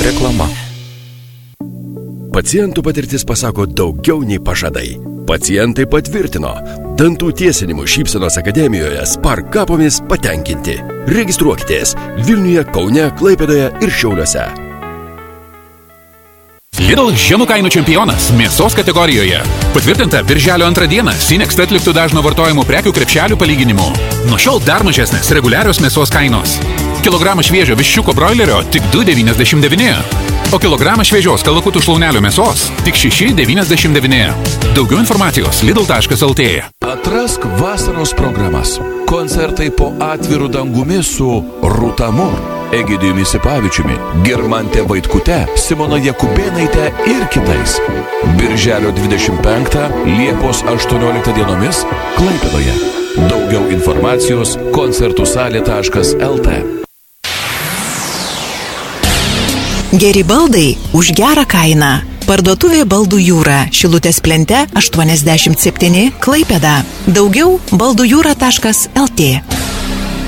Reklama. Pacientų patirtis pasako daugiau nei pažadai. Pacientai patvirtino, dantų tiesinimo šypsenos akademijoje Sparkapomis patenkinti. Registruokitės Vilniuje, Kaune, Klaipėdoje ir Šiauliuose. Lidl žemų kainų čempionas mėsos kategorijoje. Patvirtinta birželio 2 dieną Sinext atliktų dažno vartojimo prekių krepšelių palyginimu. Nuo šiol dar mažesnės reguliarios mėsos kainos. Kilogramą šviežio viščiuko broilerio tik 2,99, o kilogramą šviežios kalakutų šlaunelių mėsos tik 6,99. Daugiau informacijos lidl.lt. Atrask vasaros programas. Koncertai po atviru dangumi su Rūta Mur, Egidijumi Sipavičiumi, Girmante Vaitkute, Simona Jakubėnaite ir kitais. Birželio 25, Liepos 18 dienomis Klaipėdoje. Daugiau informacijos koncertusalė.lt. Geri baldai už gerą kainą. Parduotuvė Baldų jūra, Šilutės plente 87 Klaipėda. Daugiau baldujūra.lt.